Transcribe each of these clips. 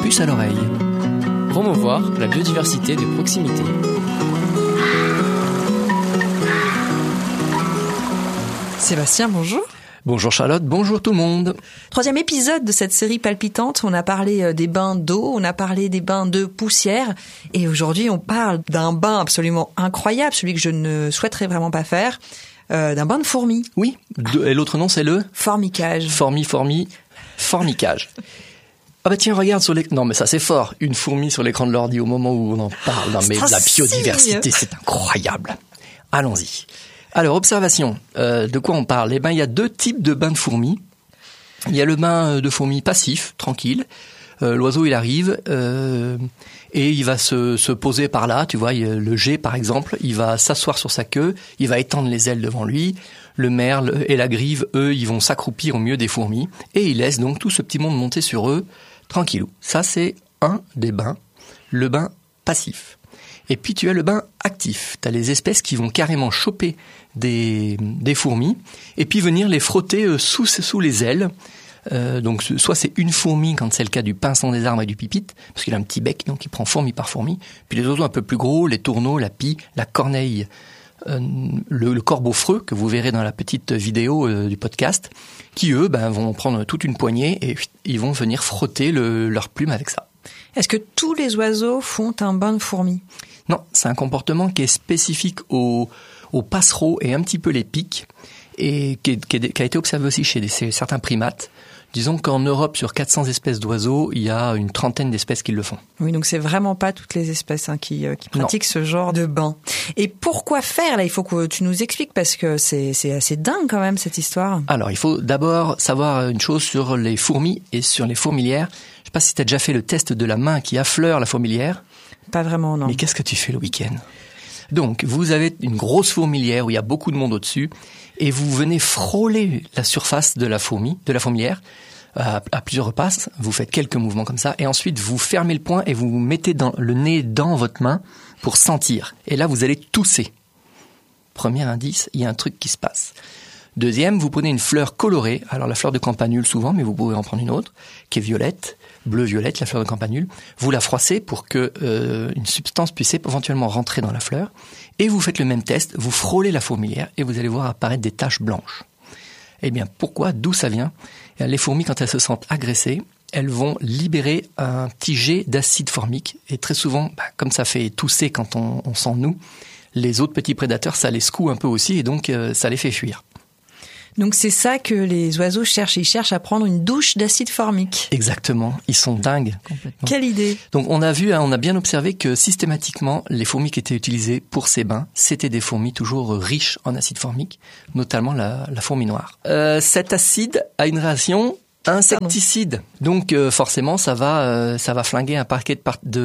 puce à l'oreille. Promouvoir la biodiversité de proximité. Sébastien, bonjour. Bonjour Charlotte, bonjour tout le monde. 3e épisode de cette série palpitante. On a parlé des bains d'eau, on a parlé des bains de poussière. Et aujourd'hui, on parle d'un bain absolument incroyable, celui que je ne souhaiterais vraiment pas faire, d'un bain de fourmis. Oui, et l'autre nom c'est le formicage. Formicage. Ah bah tiens, regarde sur l'écran. Non mais ça c'est fort, une fourmi sur l'écran de l'ordi au moment où on en parle. Non mais la biodiversité, c'est incroyable. Allons-y. Alors, observation, de quoi on parle ? Eh ben, il y a 2 types de bains de fourmis. Il y a le bain de fourmis passif, tranquille. L'oiseau, il arrive et il va se poser par là. Tu vois, le geai, par exemple, il va s'asseoir sur sa queue, il va étendre les ailes devant lui. Le merle et la grive, eux, ils vont s'accroupir au milieu des fourmis. Et ils laissent donc tout ce petit monde monter sur eux, tranquillou. Ça, c'est un des bains, le bain passif. Et puis tu as le bain actif. Tu as les espèces qui vont carrément choper des fourmis et puis venir les frotter sous les ailes. Donc soit c'est une fourmi quand c'est le cas du pinson des arbres et du pipite, parce qu'il a un petit bec, donc il prend fourmi par fourmi. Puis les oiseaux un peu plus gros, les tourneaux, la pie, la corneille, le corbeau freux que vous verrez dans la petite vidéo du podcast, qui eux vont prendre toute une poignée et ils vont venir frotter leurs plumes avec ça. Est-ce que tous les oiseaux font un bain de fourmis ? Non, c'est un comportement qui est spécifique aux passereaux et un petit peu les pics, et qui a été observé aussi chez certains primates. Disons qu'en Europe, sur 400 espèces d'oiseaux, il y a une 30aine d'espèces qui le font. Oui, donc c'est vraiment pas toutes les espèces qui pratiquent ce genre de bain. Et pourquoi faire là ? Il faut que tu nous expliques, parce que c'est assez dingue quand même cette histoire. Alors, il faut d'abord savoir une chose sur les fourmis et sur les fourmilières. Je sais pas si tu as déjà fait le test de la main qui affleure la fourmilière. Pas vraiment, non. Mais qu'est-ce que tu fais le week-end ? Donc, vous avez une grosse fourmilière où il y a beaucoup de monde au-dessus, et vous venez frôler la surface de la fourmilière, à plusieurs passes. Vous faites quelques mouvements comme ça, et ensuite vous fermez le poing et vous mettez le nez dans votre main pour sentir. Et là, vous allez tousser. Premier indice, il y a un truc qui se passe. Deuxième, vous prenez une fleur colorée, alors la fleur de campanule souvent, mais vous pouvez en prendre une autre, qui est violette, bleu-violette, la fleur de campanule. Vous la froissez pour que une substance puisse éventuellement rentrer dans la fleur. Et vous faites le même test, vous frôlez la fourmilière et vous allez voir apparaître des taches blanches. Eh bien, pourquoi ? D'où ça vient ? Les fourmis, quand elles se sentent agressées, elles vont libérer un petit jet d'acide formique. Et très souvent, comme ça fait tousser quand on sent nous, les autres petits prédateurs, ça les secoue un peu aussi et donc ça les fait fuir. Donc c'est ça que les oiseaux cherchent. Ils cherchent à prendre une douche d'acide formique. Exactement. Ils sont dingues. Complètement. Quelle idée. Donc on a bien observé que systématiquement, les fourmis qui étaient utilisées pour ces bains, c'était des fourmis toujours riches en acide formique, notamment la fourmi noire. Cet acide a une réaction insecticide. Donc forcément, ça va flinguer un paquet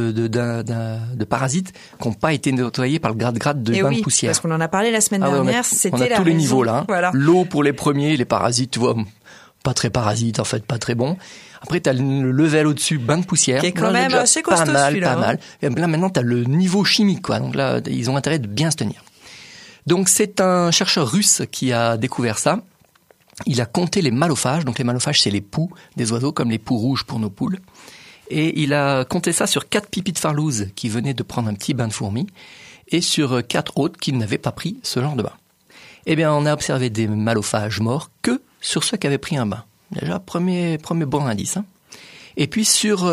de parasites qui n'ont pas été nettoyés par le grade-grade de bain de poussière. Parce qu'on en a parlé la semaine dernière. On a tous les niveaux là. Voilà. L'eau pour les premiers, les parasites, tu vois, pas très parasites en fait, pas très bon. Après, tu as le level au-dessus, bain de poussière. Qui est quand même assez costaud celui-là. Pas mal. Et là maintenant, tu as le niveau chimique, quoi. Donc là, ils ont intérêt de bien se tenir. Donc c'est un chercheur russe qui a découvert ça. Il a compté les malophages, donc les malophages c'est les poux des oiseaux, comme les poux rouges pour nos poules. Et il a compté ça sur 4 pipites farlouses qui venaient de prendre un petit bain de fourmis, et sur 4 autres qui n'avaient pas pris ce genre de bain. Eh bien, on a observé des malophages morts que sur ceux qui avaient pris un bain. Déjà, premier bon indice. Et puis sur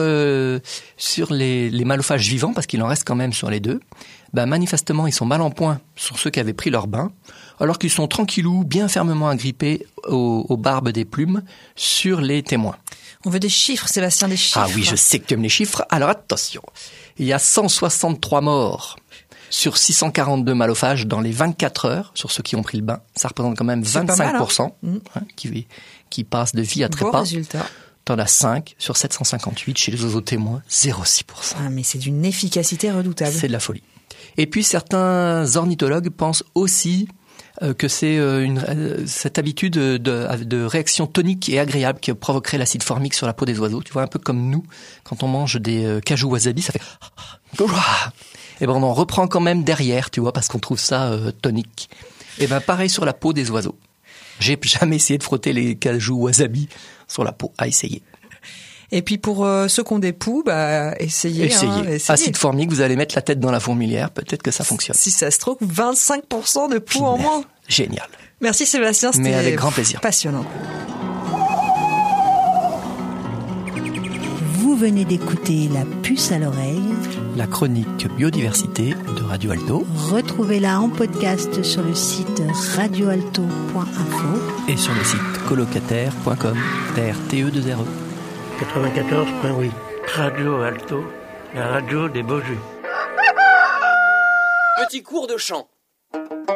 les malophages vivants, parce qu'il en reste quand même sur les 2, manifestement ils sont mal en point sur ceux qui avaient pris leur bain, alors qu'ils sont tranquillous, bien fermement agrippés aux barbes des plumes sur les témoins. On veut des chiffres, Sébastien, des chiffres. Ah oui, je sais que tu aimes les chiffres. Alors attention, il y a 163 morts sur 642 malophages dans les 24 heures sur ceux qui ont pris le bain. Ça représente quand même 25% qui passent de vie à trépas. Bon résultat. T'en as 5 sur 758 chez les oiseaux témoins, 0,6%. Ah, mais c'est d'une efficacité redoutable. C'est de la folie. Et puis certains ornithologues pensent aussi que c'est cette habitude de réaction tonique et agréable qui provoquerait l'acide formique sur la peau des oiseaux. Tu vois, un peu comme nous, quand on mange des cajou wasabi, ça fait... Et on en reprend quand même derrière, tu vois, parce qu'on trouve ça tonique. Et pareil sur la peau des oiseaux. J'ai jamais essayé de frotter les cajou wasabi sur la peau, à essayer. Et puis pour ceux qui ont des poux, essayez. Acide formique, vous allez mettre la tête dans la fourmilière, peut-être que ça fonctionne. Si ça se trouve, 25% de poux en moins. Génial. Merci Sébastien, c'était avec grand plaisir. Passionnant. Vous venez d'écouter La Puce à l'oreille, la chronique biodiversité de Radio Alto. Retrouvez-la en podcast sur le site radioalto.info et sur le site colocataire.com, TRTE2RE. 94.8, Radio Alto, la radio des beaux jus. Petit cours de chant.